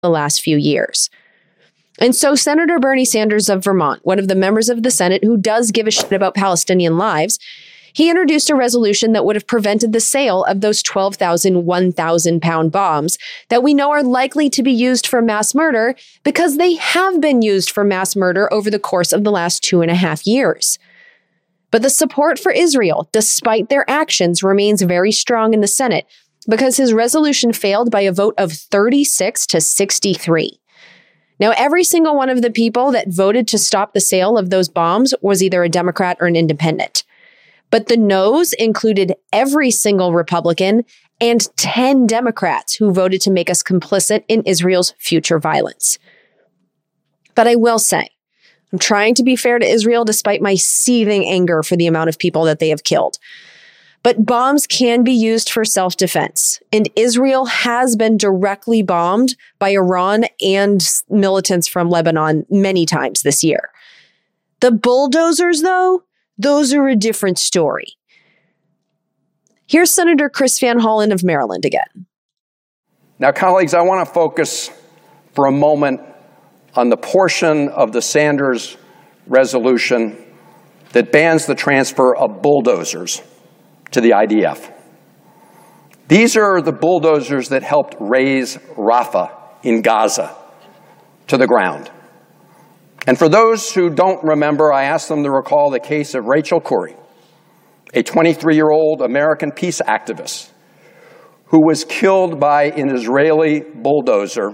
the last few years. And so Senator Bernie Sanders of Vermont, one of the members of the Senate who does give a shit about Palestinian lives, he introduced a resolution that would have prevented the sale of those 12,000, 1,000-pound bombs that we know are likely to be used for mass murder because they have been used for mass murder over the course of the last 2.5 years. But the support for Israel, despite their actions, remains very strong in the Senate because his resolution failed by a vote of 36 to 63. Now, every single one of the people that voted to stop the sale of those bombs was either a Democrat or an independent. But the no's included every single Republican and 10 Democrats who voted to make us complicit in Israel's future violence. But I will say, I'm trying to be fair to Israel despite my seething anger for the amount of people that they have killed. But bombs can be used for self-defense, and Israel has been directly bombed by Iran and militants from Lebanon many times this year. The bulldozers, though, those are a different story. Here's Senator Chris Van Hollen of Maryland again. Now, colleagues, I want to focus for a moment on the portion of the Sanders resolution that bans the transfer of bulldozers to the IDF. These are the bulldozers that helped raze Rafah in Gaza to the ground. And for those who don't remember, I asked them to recall the case of Rachel Corrie, a 23-year-old American peace activist who was killed by an Israeli bulldozer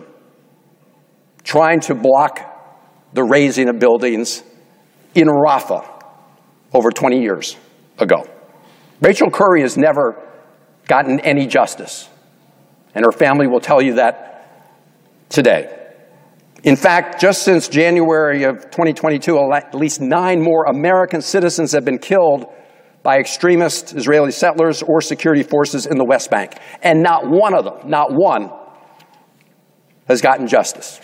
trying to block the razing of buildings in Rafah over 20 years ago. Rachel Corrie has never gotten any justice, and her family will tell you that today. In fact, just since January of 2022, at least 9 more American citizens have been killed by extremist Israeli settlers or security forces in the West Bank. And not one of them, not one, has gotten justice.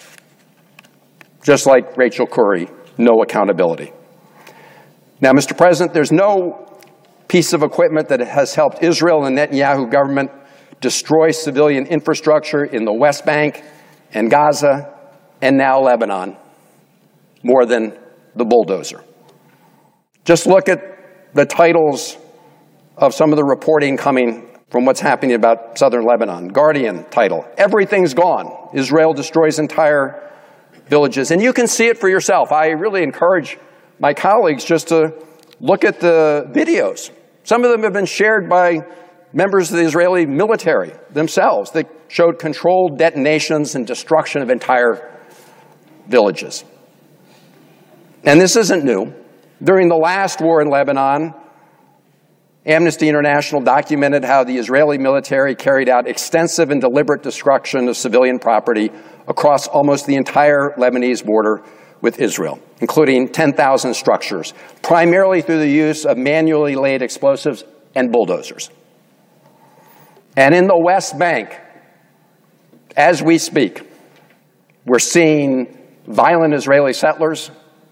Just like Rachel Corrie, no accountability. Now, Mr. President, there's no piece of equipment that has helped Israel and Netanyahu government destroy civilian infrastructure in the West Bank and Gaza and now Lebanon more than the bulldozer. Just look at the titles of some of the reporting coming from what's happening about southern Lebanon. Guardian title, "Everything's Gone. Israel Destroys Entire Villages." And you can see it for yourself. I really encourage my colleagues just to look at the videos. Some of them have been shared by members of the Israeli military themselves that showed controlled detonations and destruction of entire villages. And this isn't new. During the last war in Lebanon, Amnesty International documented how the Israeli military carried out extensive and deliberate destruction of civilian property across almost the entire Lebanese border with Israel, including 10,000 structures, primarily through the use of manually laid explosives and bulldozers. And in the West Bank, as we speak, we're seeing violent Israeli settlers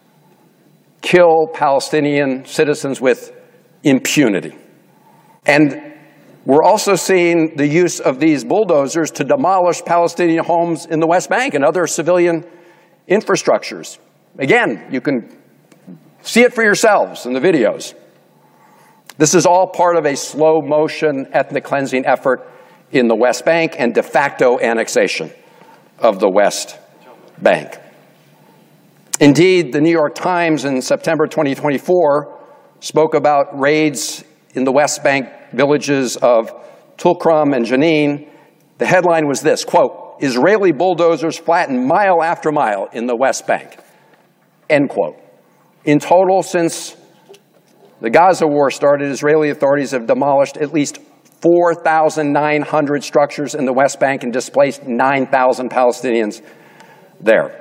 kill Palestinian citizens with impunity. And we're also seeing the use of these bulldozers to demolish Palestinian homes in the West Bank and other civilian infrastructures. Again, you can see it for yourselves in the videos. This is all part of a slow-motion ethnic cleansing effort in the West Bank and de facto annexation of the West Bank. Indeed, the New York Times in September 2024 spoke about raids in the West Bank villages of Tulkrum and Jenin. The headline was this, quote, "Israeli bulldozers flatten mile after mile in the West Bank," end quote. In total, since the Gaza war started, Israeli authorities have demolished at least 4,900 structures in the West Bank and displaced 9,000 Palestinians there.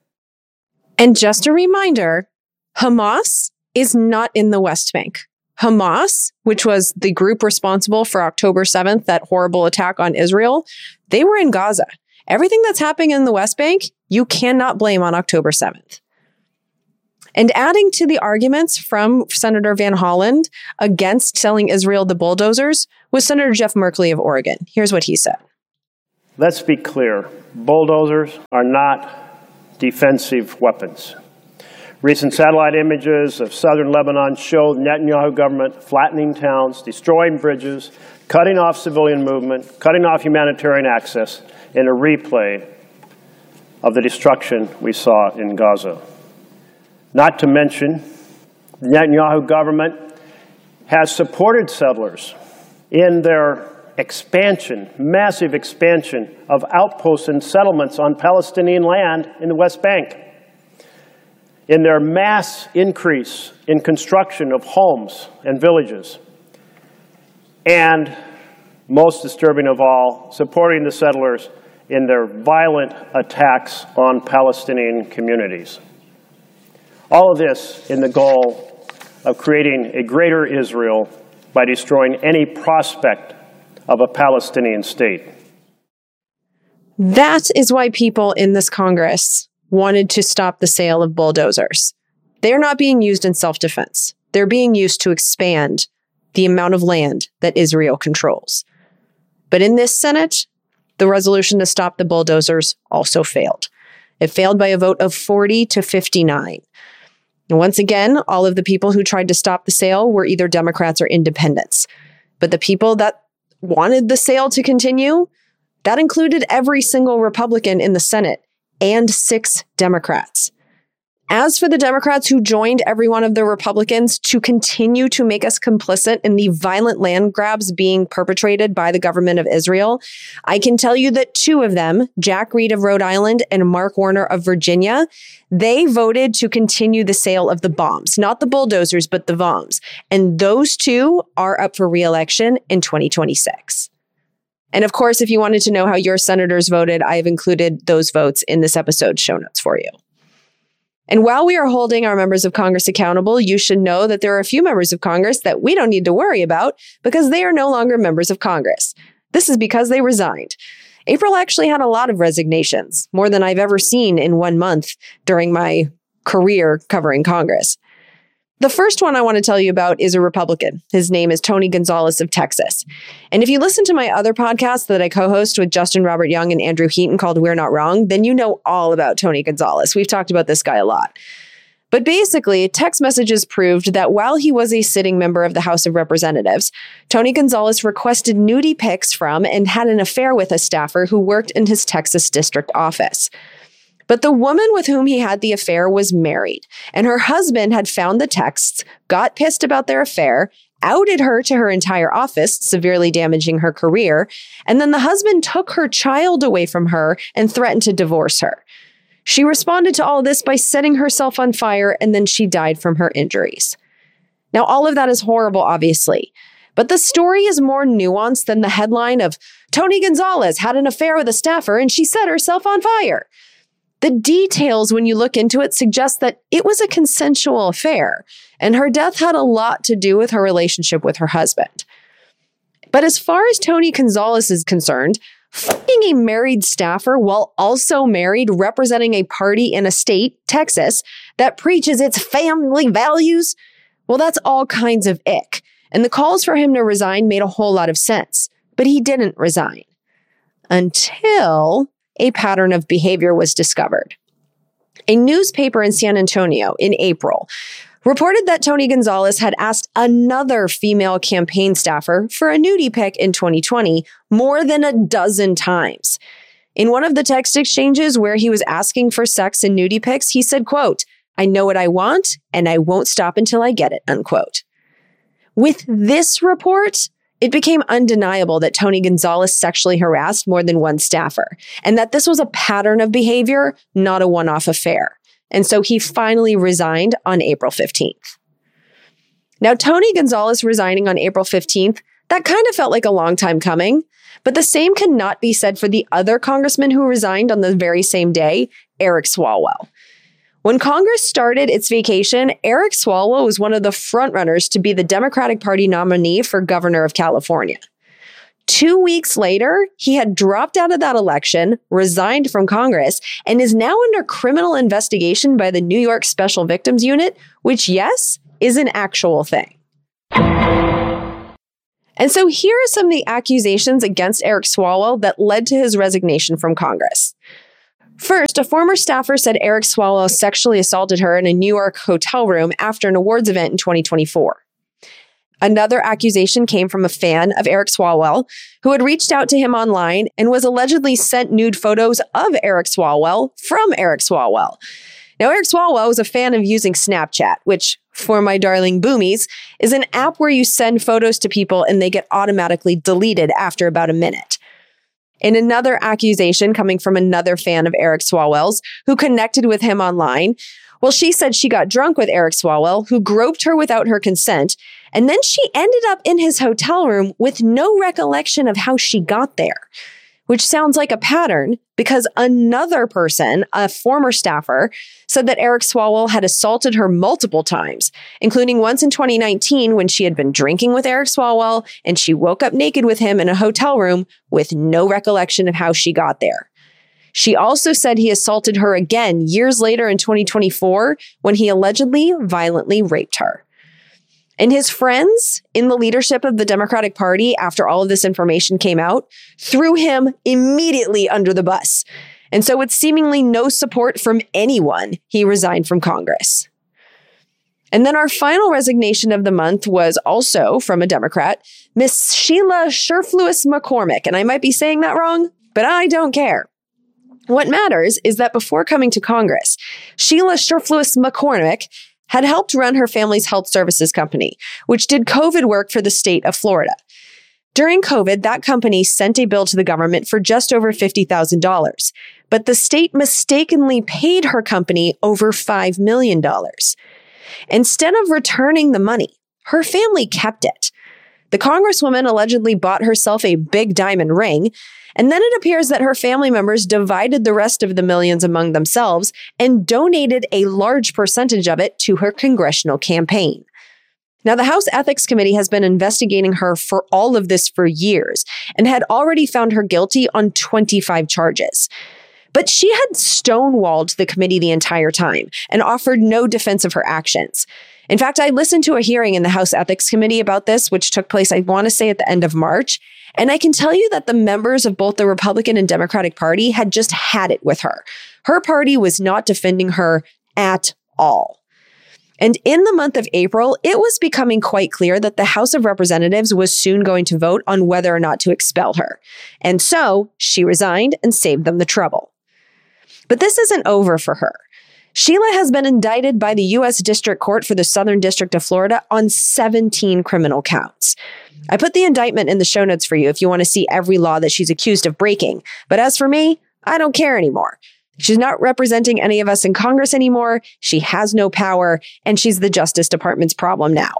And just a reminder, Hamas is not in the West Bank. Hamas, which was the group responsible for October 7th, that horrible attack on Israel, they were in Gaza. Everything that's happening in the West Bank, you cannot blame on October 7th. And adding to the arguments from Senator Van Hollen against selling Israel the bulldozers was Senator Jeff Merkley of Oregon. Here's what he said. Let's be clear. bulldozers are not defensive weapons. Recent satellite images of southern Lebanon show the Netanyahu government flattening towns, destroying bridges, cutting off civilian movement, cutting off humanitarian access, in a replay of the destruction we saw in Gaza. Not to mention, the Netanyahu government has supported settlers in their expansion, massive expansion of outposts and settlements on Palestinian land in the West Bank, in their mass increase in construction of homes and villages, and, most disturbing of all, supporting the settlers in their violent attacks on Palestinian communities. All of this in the goal of creating a greater Israel by destroying any prospect of a Palestinian state. That is why people in this Congress wanted to stop the sale of bulldozers. They're not being used in self-defense. They're being used to expand the amount of land that Israel controls. But in this Senate, the resolution to stop the bulldozers also failed. It failed by a vote of 40 to 59. And once again, all of the people who tried to stop the sale were either Democrats or independents. But the people that wanted the sale to continue, that included every single Republican in the Senate and 6 Democrats. As for the Democrats who joined every one of the Republicans to continue to make us complicit in the violent land grabs being perpetrated by the government of Israel, I can tell you that 2 of them, Jack Reed of Rhode Island and Mark Warner of Virginia, they voted to continue the sale of the bombs, not the bulldozers, but the bombs. And those 2 are up for re-election in 2026. And of course, if you wanted to know how your senators voted, I have included those votes in this episode's show notes for you. And while we are holding our members of Congress accountable, you should know that there are a few members of Congress that we don't need to worry about because they are no longer members of Congress. This is because they resigned. April actually had a lot of resignations, more than I've ever seen in 1 month during my career covering Congress. The first one I want to tell you about is a Republican. His name is Tony Gonzalez of Texas. And if you listen to my other podcast that I co-host with Justin Robert Young and Andrew Heaton called We're Not Wrong, then you know all about Tony Gonzalez. We've talked about this guy a lot. But basically, text messages proved that while he was a sitting member of the House of Representatives, Tony Gonzalez requested nudie pics from and had an affair with a staffer who worked in his Texas district office. But the woman with whom he had the affair was married, and her husband had found the texts, got pissed about their affair, outed her to her entire office, severely damaging her career, and then the husband took her child away from her and threatened to divorce her. She responded to all this by setting herself on fire, and then she died from her injuries. Now, all of that is horrible, obviously, but the story is more nuanced than the headline of Tony Gonzalez had an affair with a staffer and she set herself on fire. The details, when you look into it, suggest that it was a consensual affair, and her death had a lot to do with her relationship with her husband. But as far as Tony Gonzalez is concerned, fucking a married staffer while also married, representing a party in a state, Texas, that preaches its family values, well, that's all kinds of ick. And the calls for him to resign made a whole lot of sense. But he didn't resign. Until a pattern of behavior was discovered. A newspaper in San Antonio in April reported that Tony Gonzalez had asked another female campaign staffer for a nudie pic in 2020 more than a dozen times. In one of the text exchanges where he was asking for sex and nudie pics, he said, quote, "I know what I want and I won't stop until I get it," unquote. With this report, it became undeniable that Tony Gonzalez sexually harassed more than one staffer, and that this was a pattern of behavior, not a one-off affair. And so he finally resigned on April 15th. Now, Tony Gonzalez resigning on April 15th, that kind of felt like a long time coming, but the same cannot be said for the other congressman who resigned on the very same day, Eric Swalwell. When Congress started its vacation, Eric Swalwell was one of the frontrunners to be the Democratic Party nominee for governor of California. 2 weeks later, he had dropped out of that election, resigned from Congress, and is now under criminal investigation by the New York Special Victims Unit, which, yes, is an actual thing. And so here are some of the accusations against Eric Swalwell that led to his resignation from Congress. First, a former staffer said Eric Swalwell sexually assaulted her in a New York hotel room after an awards event in 2024. Another accusation came from a fan of Eric Swalwell who had reached out to him online and was allegedly sent nude photos of Eric Swalwell from Eric Swalwell. Now, Eric Swalwell was a fan of using Snapchat, which, for my darling boomies, is an app where you send photos to people and they get automatically deleted after about a minute. In another accusation coming from another fan of Eric Swalwell's who connected with him online, well, she said she got drunk with Eric Swalwell, who groped her without her consent, and then she ended up in his hotel room with no recollection of how she got there, which sounds like a pattern because another person, a former staffer, said that Eric Swalwell had assaulted her multiple times, including once in 2019 when she had been drinking with Eric Swalwell and she woke up naked with him in a hotel room with no recollection of how she got there. She also said he assaulted her again years later in 2024 when he allegedly violently raped her. And his friends in the leadership of the Democratic Party, after all of this information came out, threw him immediately under the bus. And so with seemingly no support from anyone, he resigned from Congress. And then our final resignation of the month was also from a Democrat, Miss Sheila Sherflewis McCormick. And I might be saying that wrong, but I don't care. What matters is that before coming to Congress, Sheila Sherflewis McCormick had helped run her family's health services company, which did COVID work for the state of Florida. During COVID, that company sent a bill to the government for just over $50,000, but the state mistakenly paid her company over $5 million. Instead of returning the money, her family kept it. The Congresswoman allegedly bought herself a big diamond ring, and then it appears that her family members divided the rest of the millions among themselves and donated a large percentage of it to her congressional campaign. Now, the House Ethics Committee has been investigating her for all of this for years and had already found her guilty on 25 charges. But she had stonewalled the committee the entire time and offered no defense of her actions. In fact, I listened to a hearing in the House Ethics Committee about this, which took place, I want to say, at the end of March. And I can tell you that the members of both the Republican and Democratic Party had just had it with her. Her party was not defending her at all. And in the month of April, it was becoming quite clear that the House of Representatives was soon going to vote on whether or not to expel her. And so she resigned and saved them the trouble. But this isn't over for her. Sheila has been indicted by the U.S. District Court for the Southern District of Florida on 17 criminal counts. I put the indictment in the show notes for you if you want to see every law that she's accused of breaking. But as for me, I don't care anymore. She's not representing any of us in Congress anymore. She has no power, and she's the Justice Department's problem now.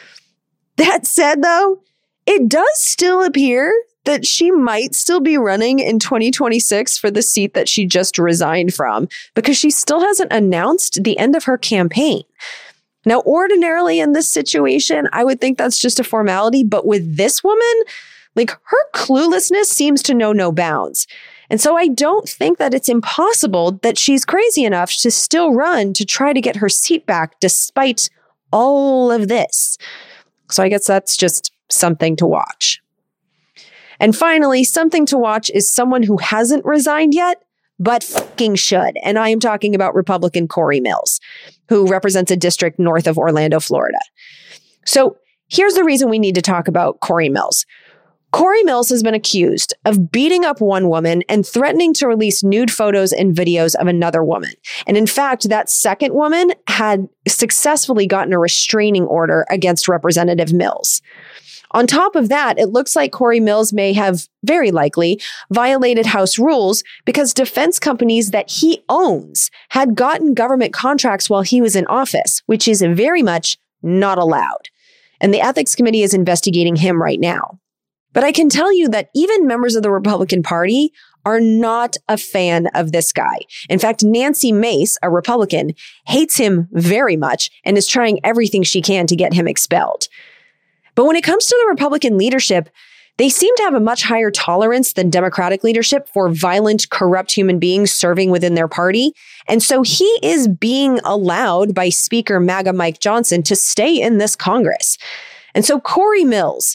That said, though, it does still appear that she might still be running in 2026 for the seat that she just resigned from because she still hasn't announced the end of her campaign. Now, ordinarily in this situation, I would think that's just a formality, but with this woman, like her cluelessness seems to know no bounds. And so I don't think that it's impossible that she's crazy enough to still run to try to get her seat back despite all of this. So I guess that's just something to watch. And finally, something to watch is someone who hasn't resigned yet, but fucking should. And I am talking about Republican Corey Mills, who represents a district north of Orlando, Florida. So here's the reason we need to talk about Corey Mills. Corey Mills has been accused of beating up one woman and threatening to release nude photos and videos of another woman. And in fact, that second woman had successfully gotten a restraining order against Representative Mills. On top of that, it looks like Corey Mills may have, very likely, violated House rules because defense companies that he owns had gotten government contracts while he was in office, which is very much not allowed. And the Ethics Committee is investigating him right now. But I can tell you that even members of the Republican Party are not a fan of this guy. In fact, Nancy Mace, a Republican, hates him very much and is trying everything she can to get him expelled. But when it comes to the Republican leadership, they seem to have a much higher tolerance than Democratic leadership for violent, corrupt human beings serving within their party. And so he is being allowed by Speaker MAGA Mike Johnson to stay in this Congress. And so Corey Mills,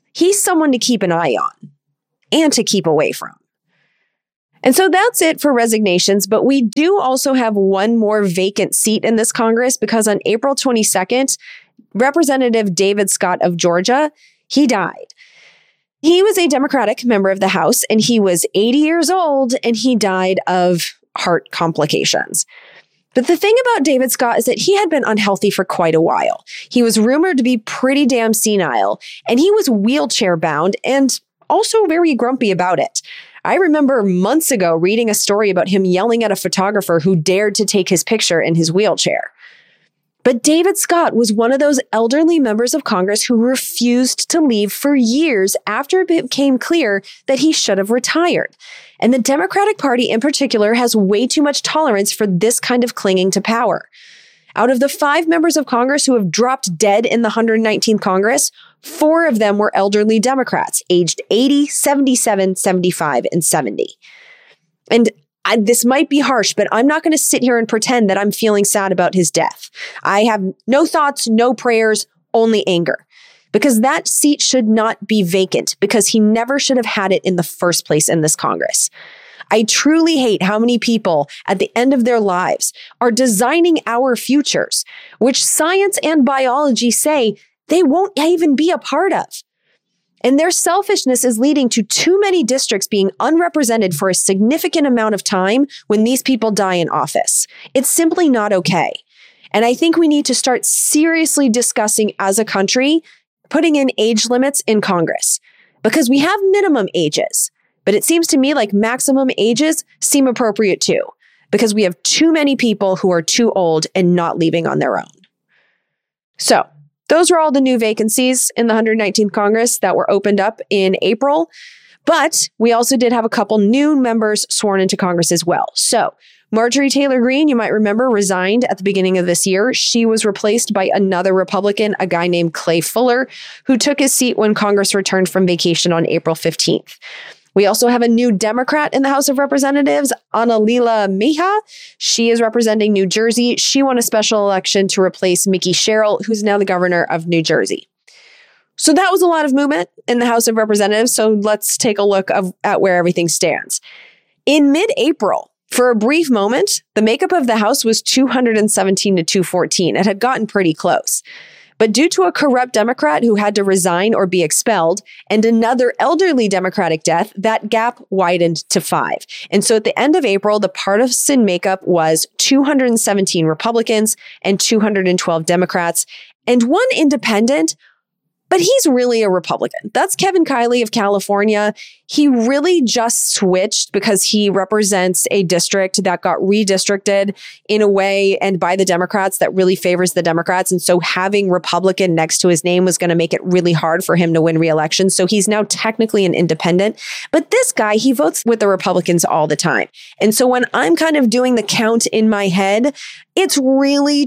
he's someone to keep an eye on and to keep away from. And so that's it for resignations, but we do also have one more vacant seat in this Congress because on April 22nd, Representative David Scott of Georgia, he died. He was a Democratic member of the House and he was 80 years old and he died of heart complications. But the thing about David Scott is that he had been unhealthy for quite a while. He was rumored to be pretty damn senile and he was wheelchair bound and also very grumpy about it. I remember months ago reading a story about him yelling at a photographer who dared to take his picture in his wheelchair. But David Scott was one of those elderly members of Congress who refused to leave for years after it became clear that he should have retired. And the Democratic Party in particular has way too much tolerance for this kind of clinging to power. Out of the 5 members of Congress who have dropped dead in the 119th Congress, 4 of them were elderly Democrats, aged 80, 77, 75, and 70. And this might be harsh, but I'm not going to sit here and pretend that I'm feeling sad about his death. I have no thoughts, no prayers, only anger. Because that seat should not be vacant, because he never should have had it in the first place in this Congress. I truly hate how many people at the end of their lives are designing our futures, which science and biology say they won't even be a part of. And their selfishness is leading to too many districts being unrepresented for a significant amount of time when these people die in office. It's simply not okay. And I think we need to start seriously discussing as a country putting in age limits in Congress, because we have minimum ages. But it seems to me like maximum ages seem appropriate too, because we have too many people who are too old and not leaving on their own. So those are all the new vacancies in the 119th Congress that were opened up in April. But we also did have a couple new members sworn into Congress as well. So Marjorie Taylor Greene, you might remember, resigned at the beginning of this year. She was replaced by another Republican, a guy named Clay Fuller, who took his seat when Congress returned from vacation on April 15th. We also have a new Democrat in the House of Representatives, Annalila Mejia. She is representing New Jersey. She won a special election to replace Mickey Sherrill, who's now the governor of New Jersey. So that was a lot of movement in the House of Representatives. So let's take a look at where everything stands. In mid-April, for a brief moment, the makeup of the House was 217 to 214. It had gotten pretty close. But due to a corrupt Democrat who had to resign or be expelled and another elderly Democratic death, that gap widened to 5. And so at the end of April, the partisan makeup was 217 Republicans and 212 Democrats and 1 independent. But he's really a Republican. That's Kevin Kiley of California. He really just switched because he represents a district that got redistricted in a way and by the Democrats that really favors the Democrats. And so having Republican next to his name was going to make it really hard for him to win re-election. So he's now technically an independent. But this guy, he votes with the Republicans all the time. And so when I'm kind of doing the count in my head, it's really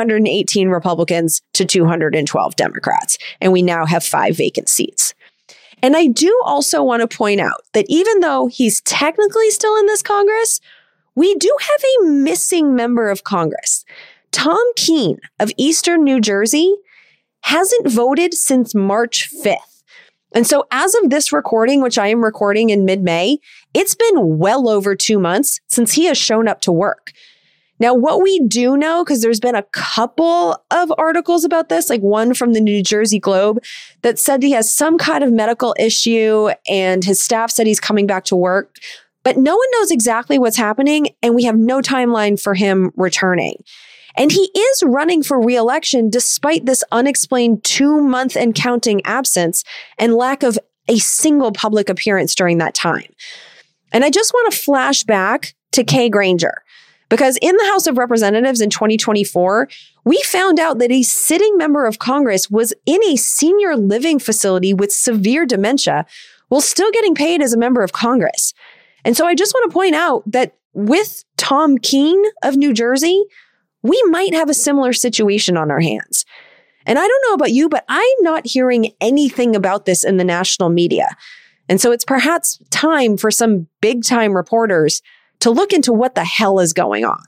218 Republicans to 212 Democrats. And we now have 5 vacant seats. And I do also want to point out that even though he's technically still in this Congress, we do have a missing member of Congress. Tom Keene of Eastern New Jersey hasn't voted since March 5th. And so as of this recording, which I am recording in mid-May, it's been well over 2 months since he has shown up to work. Now, what we do know, because there's been a couple of articles about this, like one from the New Jersey Globe that said he has some kind of medical issue and his staff said he's coming back to work, but no one knows exactly what's happening and we have no timeline for him returning. And he is running for re-election despite this unexplained 2-month and counting absence and lack of a single public appearance during that time. And I just want to flash back to Kay Granger. Because in the House of Representatives in 2024, we found out that a sitting member of Congress was in a senior living facility with severe dementia while still getting paid as a member of Congress. And so I just want to point out that with Tom Keene of New Jersey, we might have a similar situation on our hands. And I don't know about you, but I'm not hearing anything about this in the national media. And so it's perhaps time for some big time reporters to look into what the hell is going on.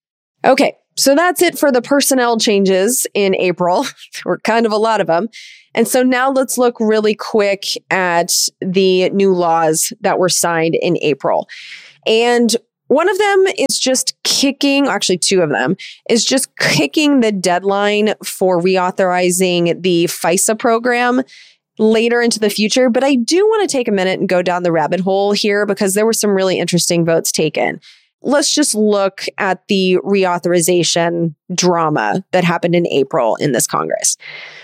Okay, so that's it for the personnel changes in April, or kind of a lot of them. And so now let's look really quick at the new laws that were signed in April. And one of them is just actually two of them, is just kicking the deadline for reauthorizing the FISA program later into the future. But I do want to take a minute and go down the rabbit hole here because there were some really interesting votes taken. Let's just look at the reauthorization drama that happened in April in this Congress.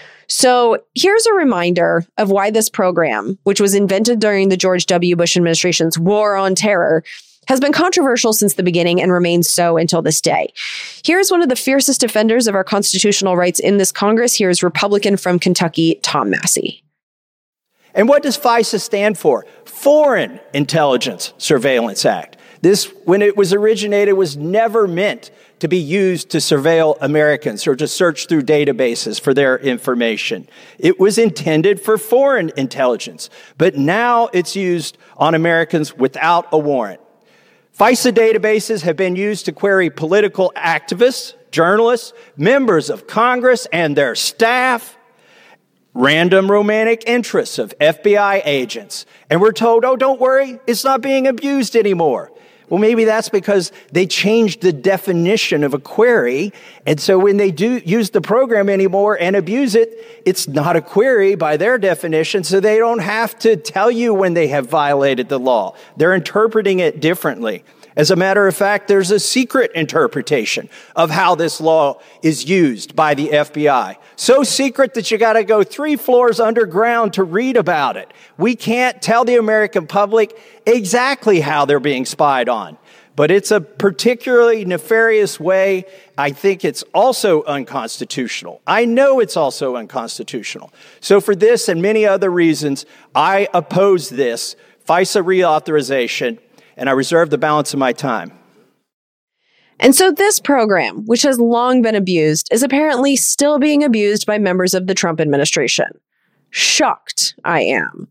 So here's a reminder of why this program, which was invented during the George W. Bush administration's war on terror, has been controversial since the beginning and remains so until this day. Here's one of the fiercest defenders of our constitutional rights in this Congress. Here's Republican from Kentucky, Tom Massie. And what does FISA stand for? Foreign Intelligence Surveillance Act. This, when it was originated, was never meant to be used to surveil Americans or to search through databases for their information. It was intended for foreign intelligence, but now it's used on Americans without a warrant. FISA databases have been used to query political activists, journalists, members of Congress and their staff, random romantic interests of FBI agents. And we're told, oh, don't worry, it's not being abused anymore. Well, maybe that's because they changed the definition of a query. And so when they do use the program anymore and abuse it, it's not a query by their definition. So they don't have to tell you when they have violated the law. They're interpreting it differently. As a matter of fact, there's a secret interpretation of how this law is used by the FBI. So secret that you got to go 3 floors underground to read about it. We can't tell the American public exactly how they're being spied on. But it's a particularly nefarious way. I think it's also unconstitutional. I know it's also unconstitutional. So for this and many other reasons, I oppose this FISA reauthorization, and I reserve the balance of my time. And so this program, which has long been abused, is apparently still being abused by members of the Trump administration. Shocked I am.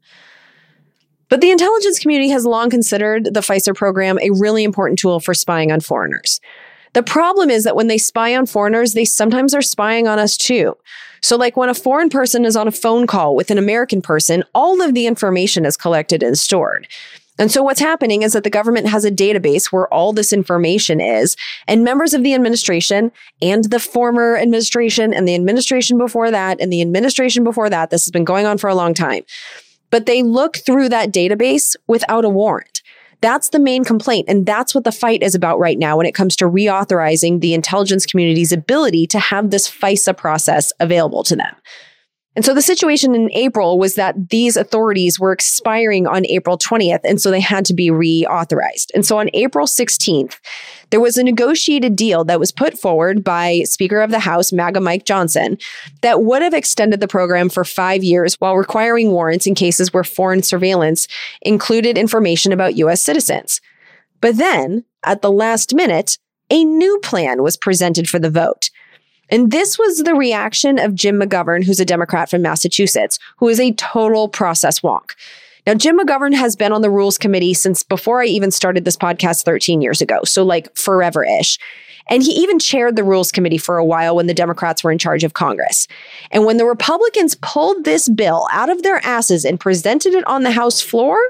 But the intelligence community has long considered the FISA program a really important tool for spying on foreigners. The problem is that when they spy on foreigners, they sometimes are spying on us too. So like when a foreign person is on a phone call with an American person, all of the information is collected and stored. And so what's happening is that the government has a database where all this information is, and members of the administration and the former administration and the administration before that and the administration before that, this has been going on for a long time, but they look through that database without a warrant. That's the main complaint. And that's what the fight is about right now when it comes to reauthorizing the intelligence community's ability to have this FISA process available to them. And so the situation in April was that these authorities were expiring on April 20th, and so they had to be reauthorized. And so on April 16th, there was a negotiated deal that was put forward by Speaker of the House, MAGA Mike Johnson, that would have extended the program for 5 years while requiring warrants in cases where foreign surveillance included information about U.S. citizens. But then, at the last minute, a new plan was presented for the vote. And this was the reaction of Jim McGovern, who's a Democrat from Massachusetts, who is a total process wonk. Now, Jim McGovern has been on the Rules Committee since before I even started this podcast 13 years ago, so like forever-ish. And he even chaired the Rules Committee for a while when the Democrats were in charge of Congress. And when the Republicans pulled this bill out of their asses and presented it on the House floor...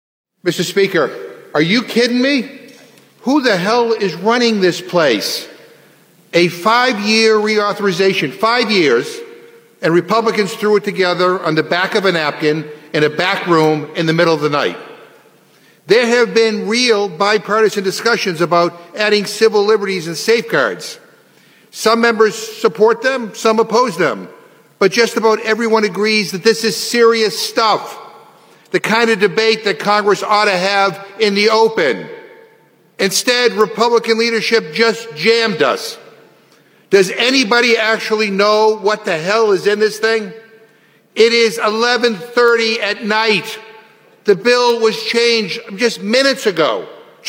Mr. Speaker, are you kidding me? Who the hell is running this place? A 5-year reauthorization, 5 years, and Republicans threw it together on the back of a napkin in a back room in the middle of the night. There have been real bipartisan discussions about adding civil liberties and safeguards. Some members support them, some oppose them, but just about everyone agrees that this is serious stuff, the kind of debate that Congress ought to have in the open. Instead, Republican leadership just jammed us. Does anybody actually know what the hell is in this thing? It is 11:30 at night. The bill was changed just minutes ago,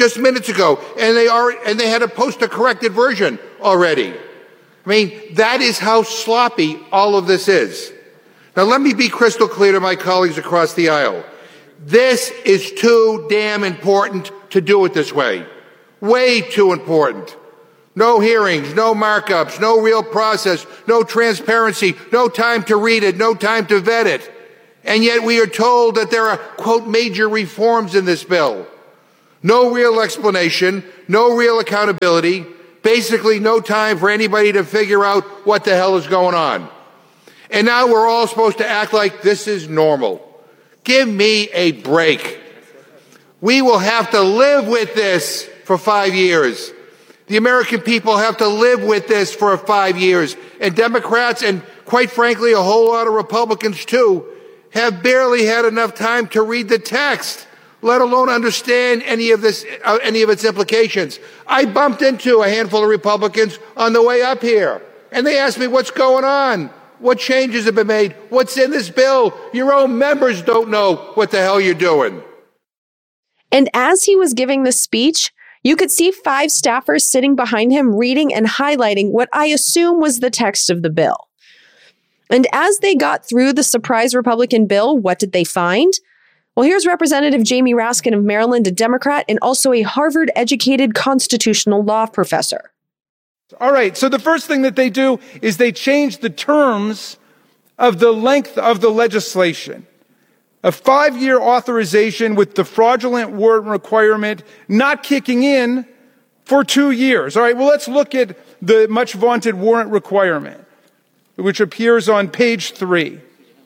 and they had to post a corrected version already. I mean, that is how sloppy all of this is. Now, let me be crystal clear to my colleagues across the aisle. This is too damn important to do it this way. Way too important. No hearings, no markups, no real process, no transparency, no time to read it, no time to vet it. And yet we are told that there are, quote, major reforms in this bill. No real explanation, no real accountability, basically no time for anybody to figure out what the hell is going on. And now we're all supposed to act like this is normal. Give me a break. We will have to live with this for 5 years. The American people have to live with this for 5 years. And Democrats, and quite frankly, a whole lot of Republicans too, have barely had enough time to read the text, let alone understand any of its implications. I bumped into a handful of Republicans on the way up here, and they asked me, what's going on? What changes have been made? What's in this bill? Your own members don't know what the hell you're doing. And as he was giving this speech, you could see 5 staffers sitting behind him reading and highlighting what I assume was the text of the bill. And as they got through the surprise Republican bill, what did they find? Well, here's Representative Jamie Raskin of Maryland, a Democrat, and also a Harvard-educated constitutional law professor. All right, so the first thing that they do is they change the terms of the length of the legislation. A 5-year authorization with the fraudulent warrant requirement not kicking in for 2 years. All right, well, let's look at the much vaunted warrant requirement, which appears on page 3.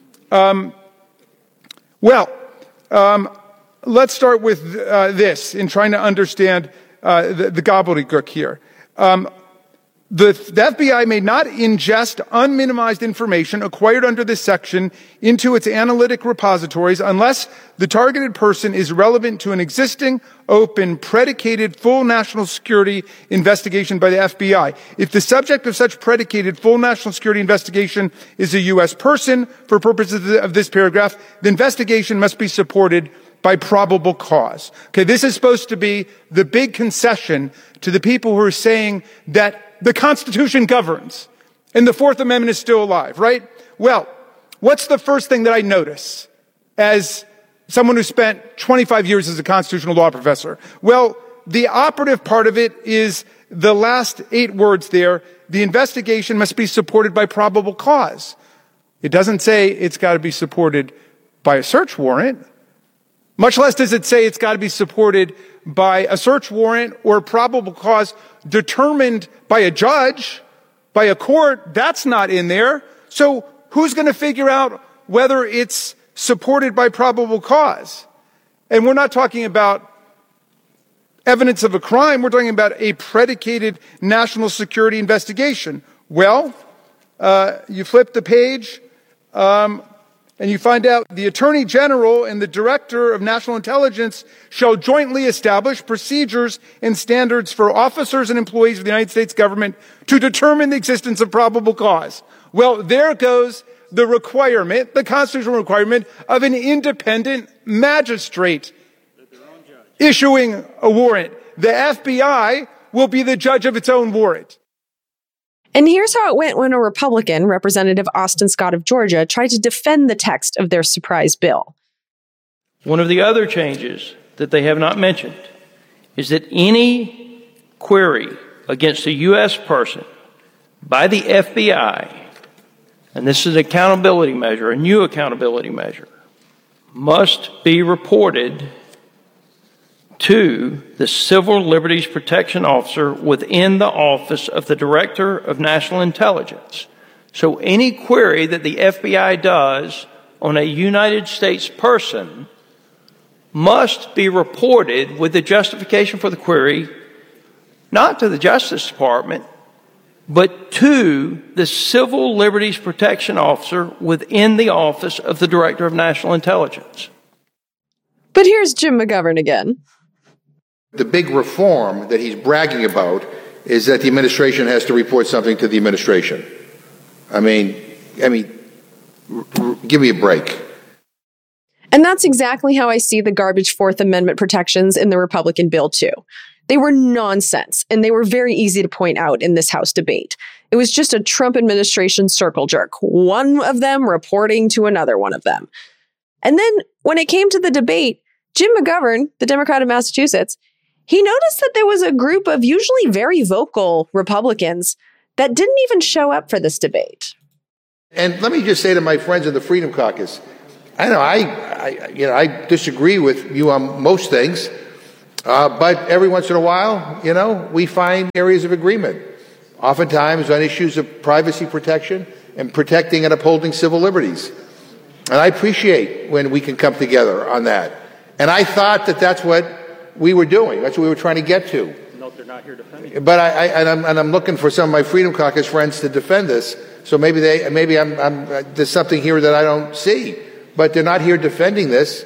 Let's start with this in trying to understand the gobbledygook here. The FBI may not ingest unminimized information acquired under this section into its analytic repositories unless the targeted person is relevant to an existing, open, predicated, full national security investigation by the FBI. If the subject of such predicated full national security investigation is a U.S. person, for purposes of this paragraph, the investigation must be supported by probable cause. Okay, this is supposed to be the big concession to the people who are saying that the Constitution governs and the Fourth Amendment is still alive, right? Well, what's the first thing that I notice as someone who spent 25 years as a constitutional law professor? Well, the operative part of it is the last 8 words there. The investigation must be supported by probable cause. It doesn't say it's got to be supported by a search warrant. Much less does it say it's got to be supported by a search warrant or probable cause determined by a judge, by a court. That's not in there. So who's going to figure out whether it's supported by probable cause? And we're not talking about evidence of a crime. We're talking about a predicated national security investigation. Well, you flip the page, and you find out the Attorney General and the Director of National Intelligence shall jointly establish procedures and standards for officers and employees of the United States government to determine the existence of probable cause. Well, there goes the requirement, the constitutional requirement of an independent magistrate issuing a warrant. The FBI will be the judge of its own warrant. And here's how it went when a Republican, Representative Austin Scott of Georgia, tried to defend the text of their surprise bill. One of the other changes that they have not mentioned is that any query against a U.S. person by the FBI, and this is an accountability measure, a new accountability measure, must be reported to the Civil Liberties Protection Officer within the Office of the Director of National Intelligence. So any query that the FBI does on a United States person must be reported with the justification for the query, not to the Justice Department, but to the Civil Liberties Protection Officer within the Office of the Director of National Intelligence. But here's Jim McGovern again. The big reform that he's bragging about is that the administration has to report something to the administration. I mean, give me a break. And that's exactly how I see the garbage Fourth Amendment protections in the Republican bill, too. They were nonsense, and they were very easy to point out in this House debate. It was just a Trump administration circle jerk, one of them reporting to another one of them. And then when it came to the debate, Jim McGovern, the Democrat of Massachusetts, he noticed that there was a group of usually very vocal Republicans that didn't even show up for this debate. And let me just say to my friends in the Freedom Caucus, I disagree with you on most things, but every once in a while, we find areas of agreement, oftentimes on issues of privacy protection and protecting and upholding civil liberties. And I appreciate when we can come together on that. And I thought that that's what we were doing. That's what we were trying to get to. No, they're not here defending. But I'm looking for some of my Freedom Caucus friends to defend this. So maybe there's something here that I don't see. But they're not here defending this.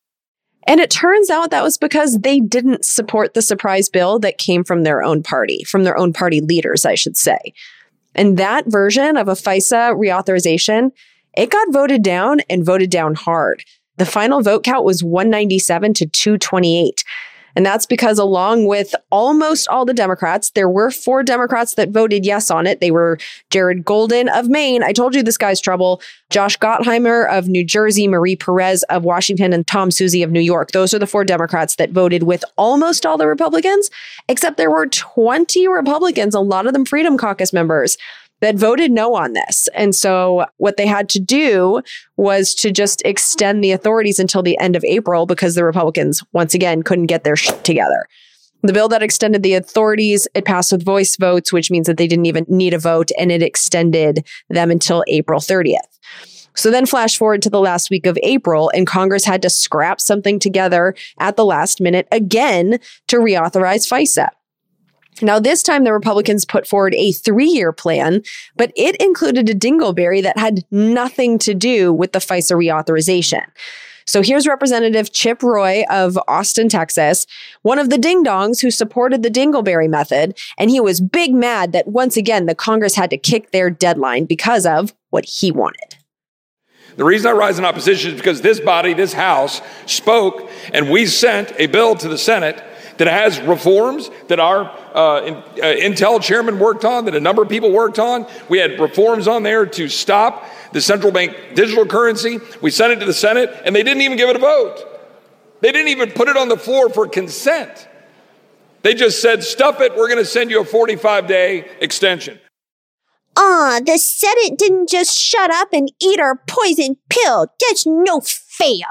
And it turns out that was because they didn't support the surprise bill that came from their own party leaders, I should say. And that version of a FISA reauthorization, it got voted down and voted down hard. The final vote count was 197 to 228. And that's because along with almost all the Democrats, there were 4 Democrats that voted yes on it. They were Jared Golden of Maine. I told you this guy's trouble. Josh Gottheimer of New Jersey, Marie Perez of Washington, and Tom Suozzi of New York. Those are the 4 Democrats that voted with almost all the Republicans, except there were 20 Republicans, a lot of them Freedom Caucus members, that voted no on this. And so what they had to do was to just extend the authorities until the end of April because the Republicans, once again, couldn't get their shit together. The bill that extended the authorities, it passed with voice votes, which means that they didn't even need a vote, and it extended them until April 30th. So then flash forward to the last week of April, and Congress had to scrap something together at the last minute again to reauthorize FISA. Now, this time the Republicans put forward a 3-year plan, but it included a dingleberry that had nothing to do with the FISA reauthorization. So here's Representative Chip Roy of Austin, Texas, one of the ding-dongs who supported the dingleberry method, and he was big mad that once again the Congress had to kick their deadline because of what he wanted. The reason I rise in opposition is because this body, this House, spoke, and we sent a bill to the Senate that has reforms that our Intel chairman worked on, that a number of people worked on. We had reforms on there to stop the central bank digital currency. We sent it to the Senate, and they didn't even give it a vote. They didn't even put it on the floor for consent. They just said, stuff it, we're going to send you a 45-day extension. The Senate didn't just shut up and eat our poison pill. That's no fair.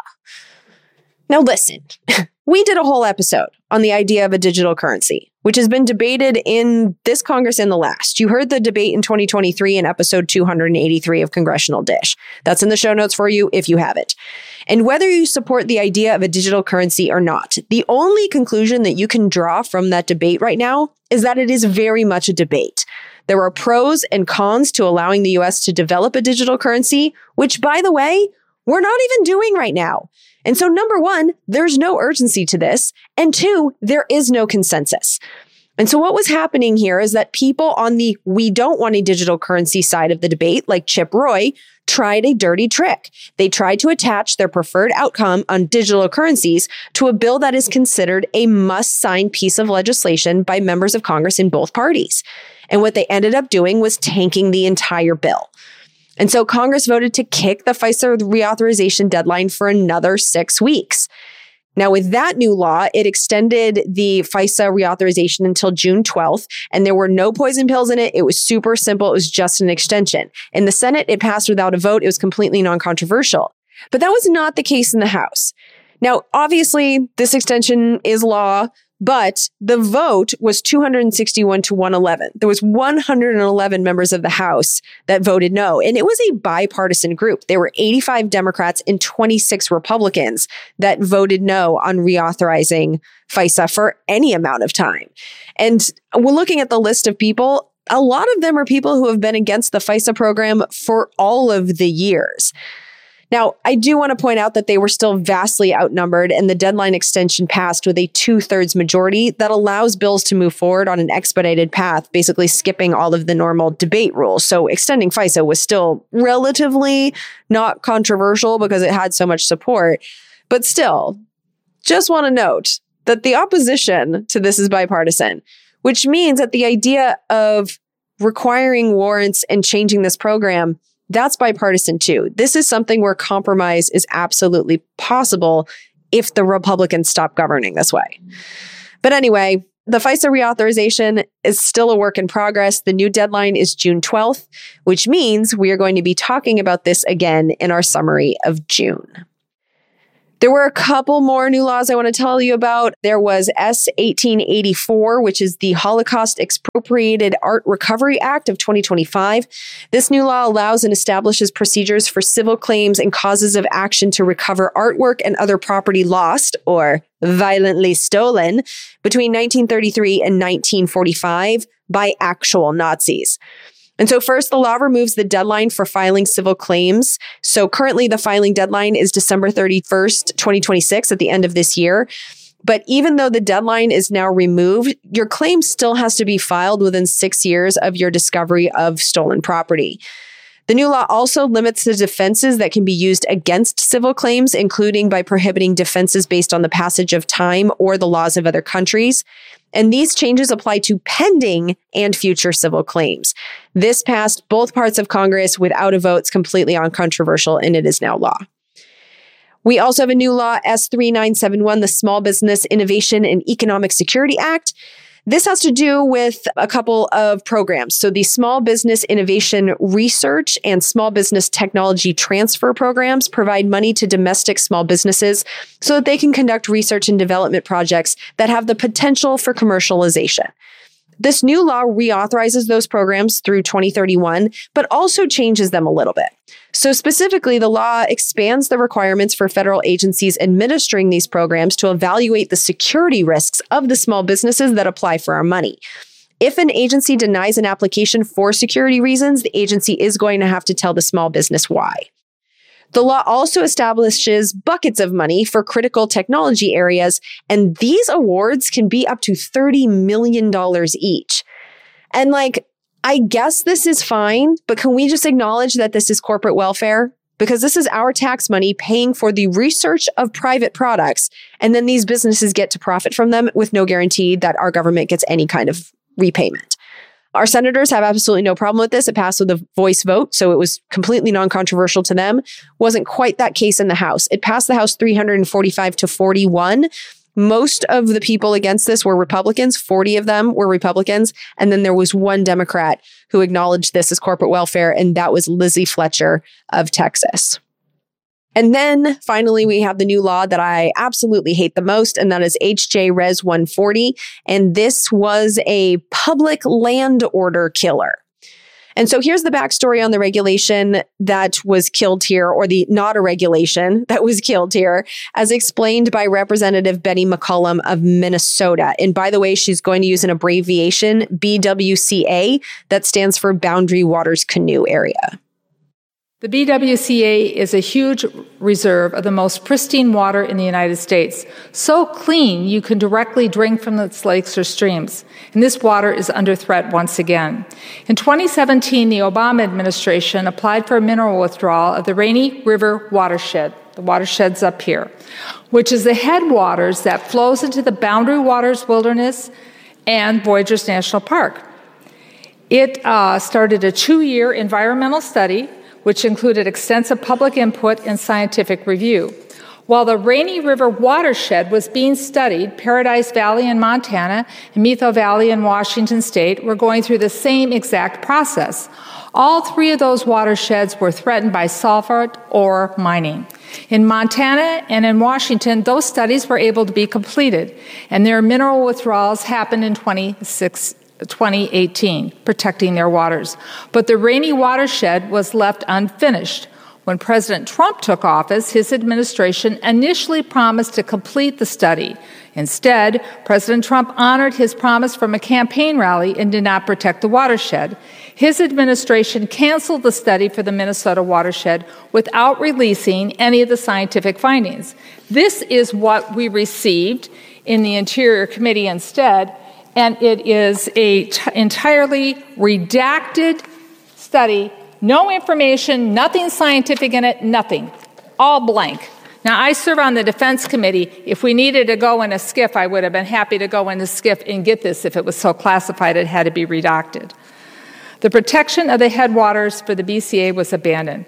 Now listen, we did a whole episode on the idea of a digital currency, which has been debated in this Congress and the last. You heard the debate in 2023 in episode 283 of Congressional Dish. That's in the show notes for you if you have it. And whether you support the idea of a digital currency or not, the only conclusion that you can draw from that debate right now is that it is very much a debate. There are pros and cons to allowing the U.S. to develop a digital currency, which, by the way, we're not even doing right now. And so, number one, there's no urgency to this. And 2, there is no consensus. And so what was happening here is that people on the we don't want a digital currency side of the debate, like Chip Roy, tried a dirty trick. They tried to attach their preferred outcome on digital currencies to a bill that is considered a must-sign piece of legislation by members of Congress in both parties. And what they ended up doing was tanking the entire bill. And so Congress voted to kick the FISA reauthorization deadline for another 6 weeks. Now, with that new law, it extended the FISA reauthorization until June 12th, and there were no poison pills in it. It was super simple. It was just an extension. In the Senate, it passed without a vote. It was completely non-controversial. But that was not the case in the House. Now, obviously, this extension is law, but the vote was 261 to 111. There was 111 members of the House that voted no. And it was a bipartisan group. There were 85 Democrats and 26 Republicans that voted no on reauthorizing FISA for any amount of time. And we're looking at the list of people. A lot of them are people who have been against the FISA program for all of the years. Now, I do want to point out that they were still vastly outnumbered, and the deadline extension passed with a 2/3 majority that allows bills to move forward on an expedited path, basically skipping all of the normal debate rules. So extending FISA was still relatively not controversial because it had so much support. But still, just want to note that the opposition to this is bipartisan, which means that the idea of requiring warrants and changing this program, that's bipartisan too. This is something where compromise is absolutely possible if the Republicans stop governing this way. But anyway, the FISA reauthorization is still a work in progress. The new deadline is June 12th, which means we are going to be talking about this again in our summary of June. There were a couple more new laws I want to tell you about. There was S 1884, which is the Holocaust Expropriated Art Recovery Act of 2025. This new law allows and establishes procedures for civil claims and causes of action to recover artwork and other property lost or violently stolen between 1933 and 1945 by actual Nazis. And so first, the law removes the deadline for filing civil claims. So currently the filing deadline is December 31st, 2026 at the end of this year. But even though the deadline is now removed, your claim still has to be filed within 6 years of your discovery of stolen property. The new law also limits the defenses that can be used against civil claims, including by prohibiting defenses based on the passage of time or the laws of other countries. And these changes apply to pending and future civil claims. This passed both parts of Congress without a vote. It's completely uncontroversial, and it is now law. We also have a new law, S 3971, the Small Business Innovation and Economic Security Act. This has to do with a couple of programs. So the Small Business Innovation Research and Small Business Technology Transfer programs provide money to domestic small businesses so that they can conduct research and development projects that have the potential for commercialization. This new law reauthorizes those programs through 2031, but also changes them a little bit. So specifically, the law expands the requirements for federal agencies administering these programs to evaluate the security risks of the small businesses that apply for our money. If an agency denies an application for security reasons, the agency is going to have to tell the small business why. The law also establishes buckets of money for critical technology areas, and these awards can be up to $30 million each. And I guess this is fine, but can we just acknowledge that this is corporate welfare? Because this is our tax money paying for the research of private products, and then these businesses get to profit from them with no guarantee that our government gets any kind of repayment. Our senators have absolutely no problem with this. It passed with a voice vote, so it was completely non-controversial to them. Wasn't quite that case in the House. It passed the House 345 to 41. Most of the people against this were Republicans. 40 of them were Republicans. And then there was one Democrat who acknowledged this as corporate welfare, and that was Lizzie Fletcher of Texas. And then finally, we have the new law that I absolutely hate the most, and that is HJ Res 140. And this was a public land order killer. And so here's the backstory on the regulation that was killed here, or the not a regulation that was killed here, as explained by Representative Betty McCollum of Minnesota. And by the way, she's going to use an abbreviation, BWCA, that stands for Boundary Waters Canoe Area. The BWCA is a huge reserve of the most pristine water in the United States, so clean you can directly drink from its lakes or streams. And this water is under threat once again. In 2017, the Obama administration applied for a mineral withdrawal of the Rainy River watershed. The watershed's up here, which is the headwaters that flows into the Boundary Waters Wilderness and Voyageurs National Park. It started a 2-year environmental study which included extensive public input and scientific review. While the Rainy River watershed was being studied, Paradise Valley in Montana and Metho Valley in Washington State were going through the same exact process. All 3 of those watersheds were threatened by sulfur ore mining. In Montana and in Washington, those studies were able to be completed, and their mineral withdrawals happened in 2018, protecting their waters. But the Rainy watershed was left unfinished. When President Trump took office, his administration initially promised to complete the study. Instead, President Trump honored his promise from a campaign rally and did not protect the watershed. His administration canceled the study for the Minnesota watershed without releasing any of the scientific findings. This is what we received in the Interior Committee instead, and it is an entirely redacted study, no information, nothing scientific in it, nothing, all blank. Now, I serve on the Defense Committee. If we needed to go in a SCIF, I would have been happy to go in a SCIF and get this if it was so classified it had to be redacted. The protection of the headwaters for the BCA was abandoned.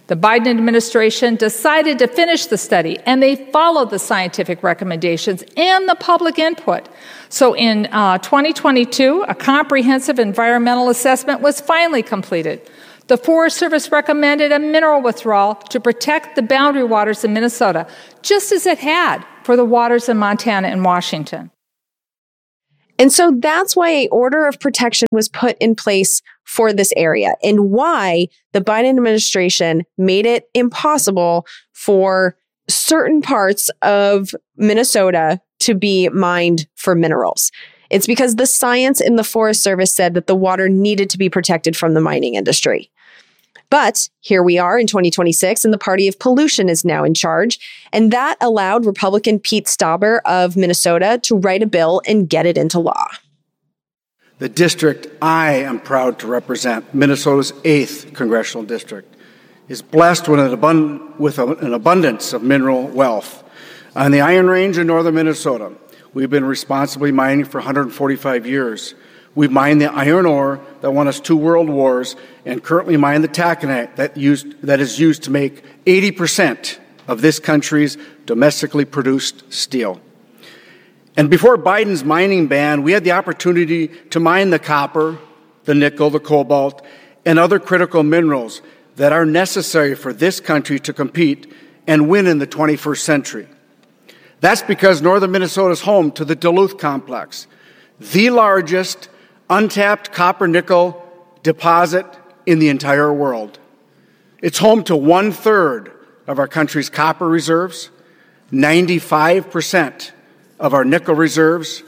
The Biden administration decided to finish the study, and they followed the scientific recommendations and the public input. So in 2022, a comprehensive environmental assessment was finally completed. The Forest Service recommended a mineral withdrawal to protect the boundary waters in Minnesota, just as it had for the waters in Montana and Washington. And so that's why an order of protection was put in place for this area, and why the Biden administration made it impossible for certain parts of Minnesota to be mined for minerals. It's because the science in the Forest Service said that the water needed to be protected from the mining industry. But here we are in 2026, and the party of pollution is now in charge. And that allowed Republican Pete Stauber of Minnesota to write a bill and get it into law. The district I am proud to represent, Minnesota's 8th congressional district, is blessed with an abundance of mineral wealth. On the Iron Range in northern Minnesota, we've been responsibly mining for 145 years. We mine the iron ore that won us 2 world wars, and currently mine the taconite that is used to make 80% of this country's domestically produced steel. And before Biden's mining ban, we had the opportunity to mine the copper, the nickel, the cobalt, and other critical minerals that are necessary for this country to compete and win in the 21st century. That's because northern Minnesota is home to the Duluth Complex, the largest untapped copper-nickel deposit in the entire world. It's home to 1/3 of our country's copper reserves, 95% of our nickel reserves,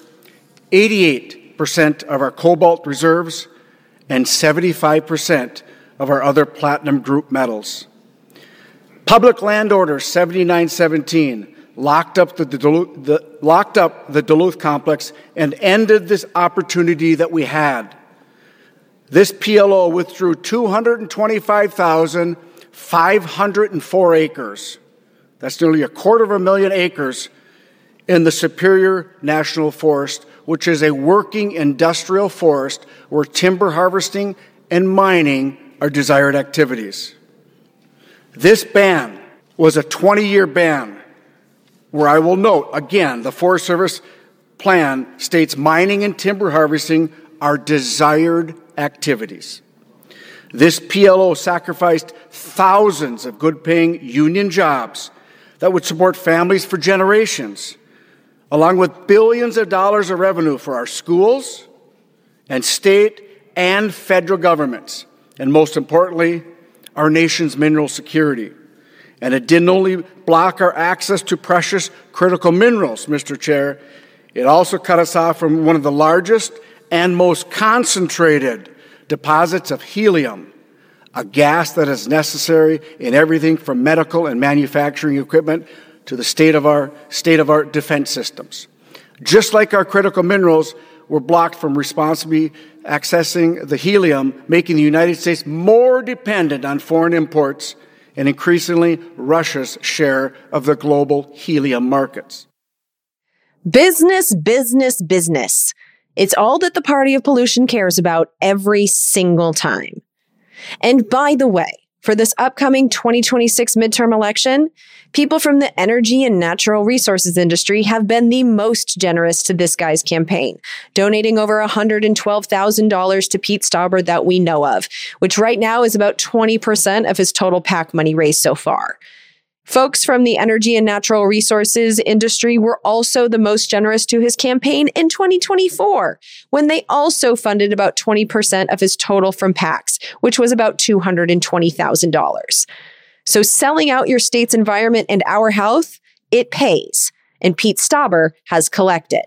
88% of our cobalt reserves, and 75% of our other platinum group metals. Public Land Order 7917 locked up the Duluth Complex and ended this opportunity that we had. This PLO withdrew 225,504 acres. That's nearly 250,000 acres in the Superior National Forest, which is a working industrial forest where timber harvesting and mining are desired activities. This ban was a 20-year ban, where I will note, again, the Forest Service plan states mining and timber harvesting are desired activities. This PLO sacrificed thousands of good-paying union jobs that would support families for generations, along with billions of dollars of revenue for our schools and state and federal governments, and most importantly, our nation's mineral security. And it didn't only block our access to precious critical minerals, Mr. Chair, it also cut us off from one of the largest and most concentrated deposits of helium, a gas that is necessary in everything from medical and manufacturing equipment to the state of our defense systems. Just like our critical minerals were blocked from responsibly accessing the helium, making the United States more dependent on foreign imports and increasingly Russia's share of the global helium markets. Business, business, business. It's all that the party of pollution cares about every single time. And by the way, for this upcoming 2026 midterm election, people from the energy and natural resources industry have been the most generous to this guy's campaign, donating over $112,000 to Pete Stauber that we know of, which right now is about 20% of his total PAC money raised so far. Folks from the energy and natural resources industry were also the most generous to his campaign in 2024, when they also funded about 20% of his total from PACs, which was about $220,000. So selling out your state's environment and our health, it pays, and Pete Stauber has collected.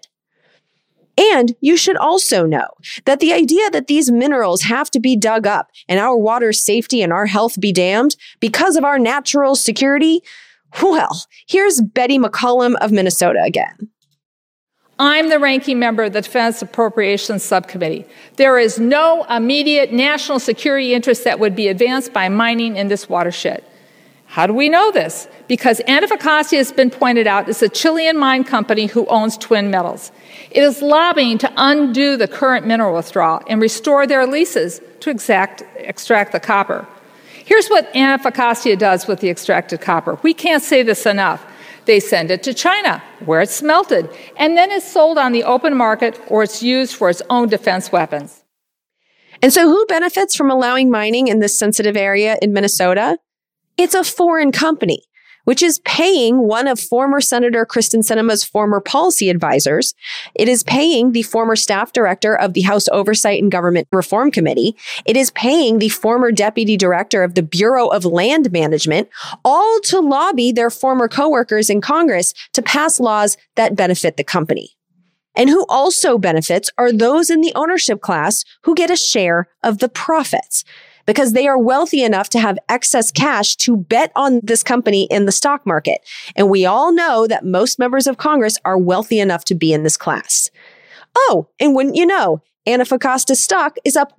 And you should also know that the idea that these minerals have to be dug up and our water safety and our health be damned because of our natural security, well, here's Betty McCollum of Minnesota again. I'm the ranking member of the Defense Appropriations Subcommittee. There is no immediate national security interest that would be advanced by mining in this watershed. How do we know this? Because Antofagasta has been pointed out as a Chilean mine company who owns Twin Metals. It is lobbying to undo the current mineral withdrawal and restore their leases to extract the copper. Here's what Antofagasta does with the extracted copper. We can't say this enough. They send it to China, where it's smelted, and then it's sold on the open market or it's used for its own defense weapons. And so who benefits from allowing mining in this sensitive area in Minnesota? It's a foreign company, which is paying one of former Senator Kristen Sinema's former policy advisors. It is paying the former staff director of the House Oversight and Government Reform Committee. It is paying the former deputy director of the Bureau of Land Management, all to lobby their former coworkers in Congress to pass laws that benefit the company. And who also benefits are those in the ownership class who get a share of the profits, because they are wealthy enough to have excess cash to bet on this company in the stock market. And we all know that most members of Congress are wealthy enough to be in this class. Oh, and wouldn't you know, Antofagasta's stock is up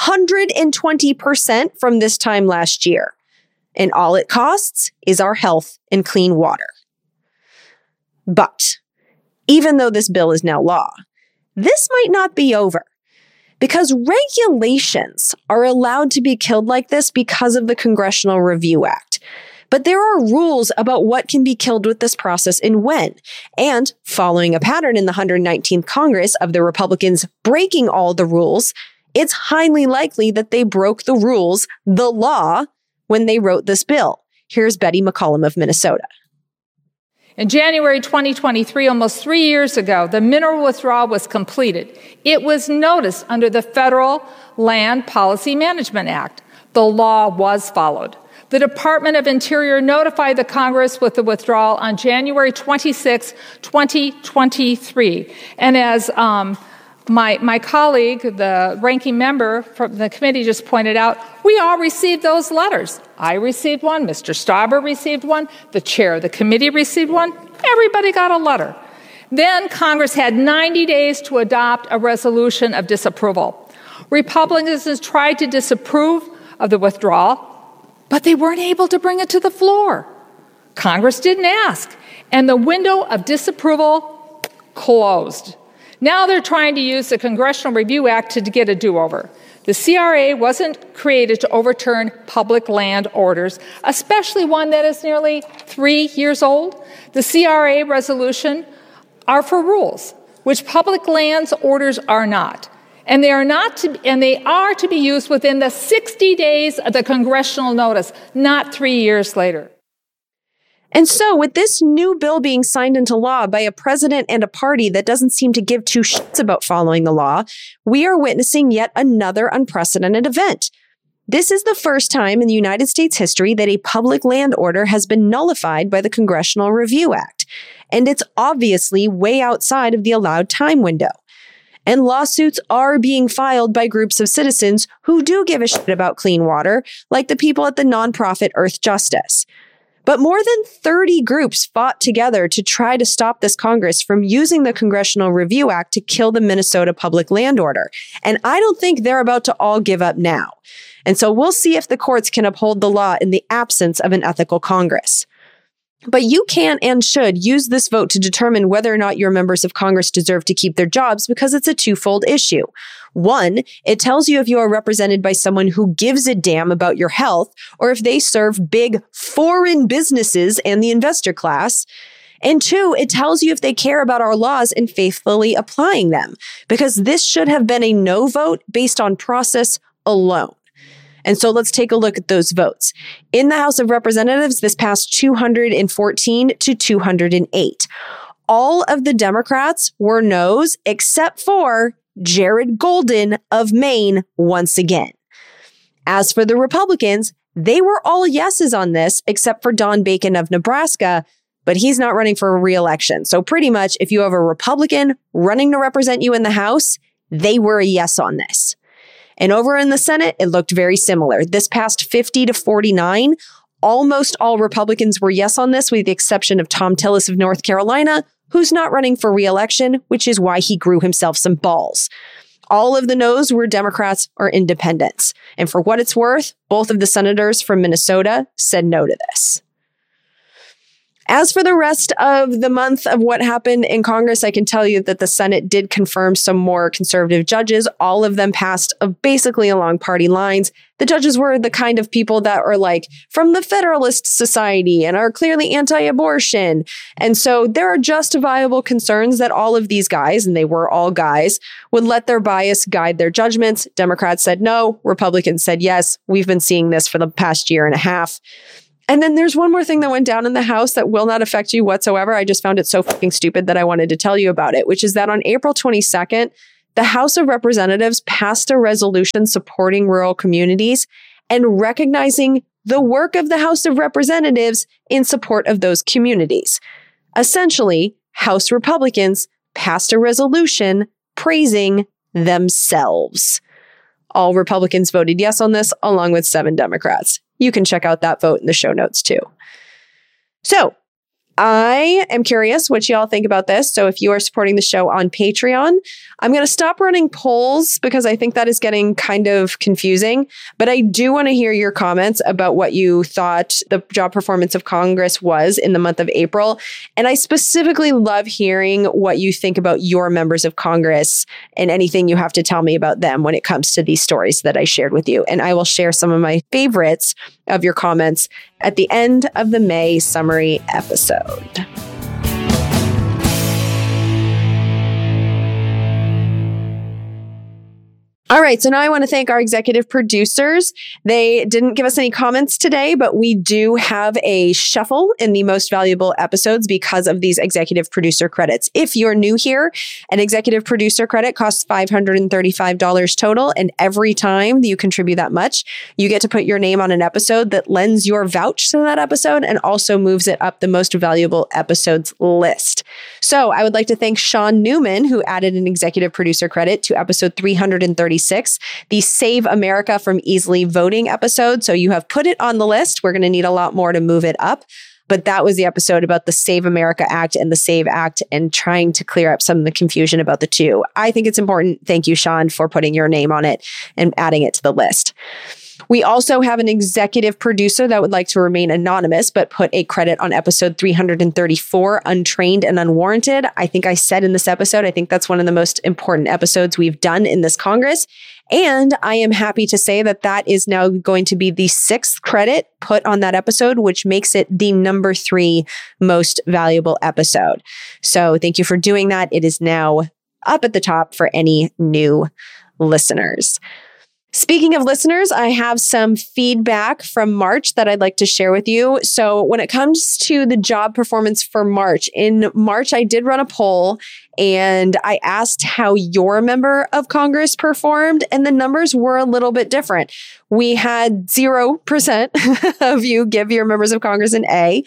120% from this time last year. And all it costs is our health and clean water. But even though this bill is now law, this might not be over. Because regulations are allowed to be killed like this because of the Congressional Review Act. But there are rules about what can be killed with this process and when. And following a pattern in the 119th Congress of the Republicans breaking all the rules, it's highly likely that they broke the rules, the law, when they wrote this bill. Here's Betty McCollum of Minnesota. In January 2023, almost 3 years ago, the mineral withdrawal was completed. It was noticed under the Federal Land Policy Management Act. The law was followed. The Department of Interior notified the Congress with the withdrawal on January 26, 2023. And as my colleague, the ranking member from the committee, just pointed out, we all received those letters. I received one, Mr. Stauber received one, the chair of the committee received one, everybody got a letter. Then Congress had 90 days to adopt a resolution of disapproval. Republicans tried to disapprove of the withdrawal, but they weren't able to bring it to the floor. Congress didn't ask, and the window of disapproval closed. Now they're trying to use the Congressional Review Act to get a do-over. The CRA wasn't created to overturn public land orders, especially one that is nearly 3 years old. The CRA resolution are for rules, which public lands orders are not. And they are to be used within the 60 days of the congressional notice, not 3 years later. And so, with this new bill being signed into law by a president and a party that doesn't seem to give two shits about following the law, we are witnessing yet another unprecedented event. This is the first time in the United States history that a public land order has been nullified by the Congressional Review Act. And it's obviously way outside of the allowed time window. And lawsuits are being filed by groups of citizens who do give a shit about clean water, like the people at the nonprofit Earth Justice. But more than 30 groups fought together to try to stop this Congress from using the Congressional Review Act to kill the Minnesota public land order. And I don't think they're about to all give up now. And so we'll see if the courts can uphold the law in the absence of an ethical Congress. But you can and should use this vote to determine whether or not your members of Congress deserve to keep their jobs, because it's a twofold issue. One, it tells you if you are represented by someone who gives a damn about your health, or if they serve big foreign businesses and the investor class. And two, it tells you if they care about our laws and faithfully applying them, because this should have been a no vote based on process alone. And so let's take a look at those votes. In the House of Representatives, this passed 214 to 208. All of the Democrats were no's, except for Jared Golden of Maine once again. As for the Republicans, they were all yeses on this, except for Don Bacon of Nebraska, but he's not running for re-election. So pretty much, if you have a Republican running to represent you in the House, they were a yes on this. And over in the Senate, it looked very similar. This passed 50 to 49. Almost all Republicans were yes on this, with the exception of Tom Tillis of North Carolina, who's not running for re-election, which is why he grew himself some balls. All of the no's were Democrats or independents. And for what it's worth, both of the senators from Minnesota said no to this. As for the rest of the month of what happened in Congress, I can tell you that the Senate did confirm some more conservative judges. All of them passed basically along party lines. The judges were the kind of people that are like from the Federalist Society and are clearly anti-abortion. And so there are justifiable concerns that all of these guys, and they were all guys, would let their bias guide their judgments. Democrats said no. Republicans said yes. We've been seeing this for the past year and a half. And then there's one more thing that went down in the House that will not affect you whatsoever. I just found it so fucking stupid that I wanted to tell you about it, which is that on April 22nd, the House of Representatives passed a resolution supporting rural communities and recognizing the work of the House of Representatives in support of those communities. Essentially, House Republicans passed a resolution praising themselves. All Republicans voted yes on this, along with 7 Democrats. You can check out that vote in the show notes too. So I am curious what y'all think about this. So if you are supporting the show on Patreon, I'm going to stop running polls because I think that is getting kind of confusing. But I do want to hear your comments about what you thought the job performance of Congress was in the month of April. And I specifically love hearing what you think about your members of Congress and anything you have to tell me about them when it comes to these stories that I shared with you. And I will share some of my favorites of your comments at the end of the May summary episode. All right, so now I want to thank our executive producers. They didn't give us any comments today, but we do have a shuffle in the most valuable episodes because of these executive producer credits. If you're new here, an executive producer credit costs $535 total, and every time you contribute that much, you get to put your name on an episode that lends your vouch to that episode and also moves it up the most valuable episodes list. So I would like to thank Sean Newman, who added an executive producer credit to episode 336. The Save America from Easily Voting episode. So you have put it on the list. We're going to need a lot more to move it up. But that was the episode about the Save America Act and the SAVE Act and trying to clear up some of the confusion about the two. I think it's important. Thank you, Sean, for putting your name on it and adding it to the list. We also have an executive producer that would like to remain anonymous, but put a credit on episode 334, Untrained and Unwarranted. I think I said in this episode, I think that's one of the most important episodes we've done in this Congress. And I am happy to say that that is now going to be the 6th credit put on that episode, which makes it the number 3 most valuable episode. So thank you for doing that. It is now up at the top for any new listeners. Speaking of listeners, I have some feedback from March that I'd like to share with you. So when it comes to the job performance for March, in March, I did run a poll and I asked how your member of Congress performed, and the numbers were a little bit different. We had 0% of you give your members of Congress an A,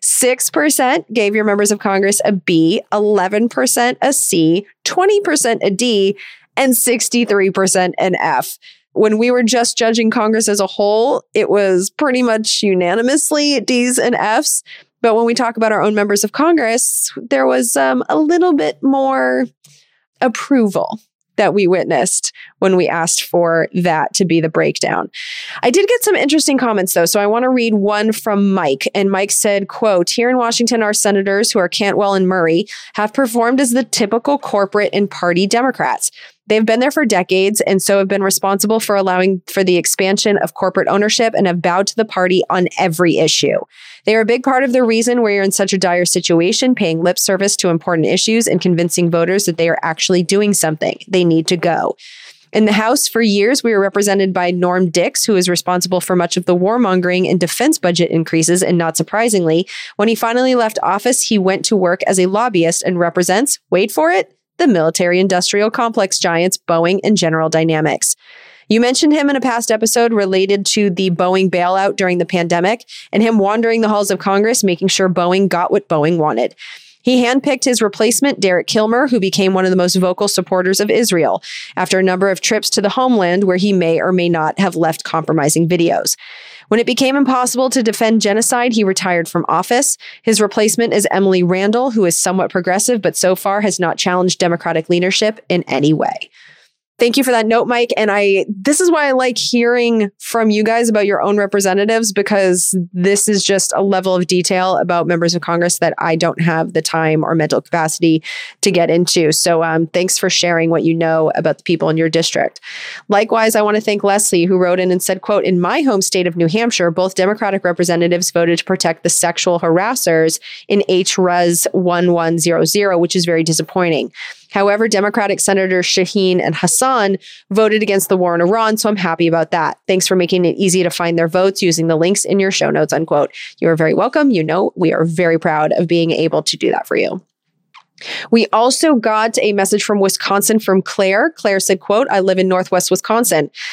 6% gave your members of Congress a B, 11% a C, 20% a D, and 63% an F. When we were just judging Congress as a whole, it was pretty much unanimously D's and F's. But when we talk about our own members of Congress, there was a little bit more approval that we witnessed when we asked for that to be the breakdown. I did get some interesting comments, though, so I want to read one from Mike. And Mike said, quote, "Here in Washington, our senators, who are Cantwell and Murray, have performed as the typical corporate and party Democrats. They've been there for decades and so have been responsible for allowing for the expansion of corporate ownership and have bowed to the party on every issue. They are a big part of the reason we're in such a dire situation, paying lip service to important issues and convincing voters that they are actually doing something. They need to go. In the House, for years, we were represented by Norm Dix, who is responsible for much of the warmongering and defense budget increases. And not surprisingly, when he finally left office, he went to work as a lobbyist and represents, wait for it, the military-industrial complex giants Boeing and General Dynamics. You mentioned him in a past episode related to the Boeing bailout during the pandemic and him wandering the halls of Congress, making sure Boeing got what Boeing wanted. He handpicked his replacement, Derek Kilmer, who became one of the most vocal supporters of Israel after a number of trips to the homeland where he may or may not have left compromising videos. When it became impossible to defend genocide, he retired from office. His replacement is Emily Randall, who is somewhat progressive, but so far has not challenged Democratic leadership in any way. Thank you for that note, Mike. And this is why I like hearing from you guys about your own representatives, because this is just a level of detail about members of Congress that I don't have the time or mental capacity to get into. So thanks for sharing what you know about the people in your district. Likewise, I want to thank Leslie, who wrote in and said, quote, in my home state of New Hampshire, both Democratic representatives voted to protect the sexual harassers in HRES 1100, which is very disappointing. However, Democratic Senators Shaheen and Hassan voted against the war in Iran, so I'm happy about that. Thanks for making it easy to find their votes using the links in your show notes, unquote. You are very welcome. You know, we are very proud of being able to do that for you. We also got a message from Wisconsin from Claire. Claire said, quote, I live in Northwest Wisconsin.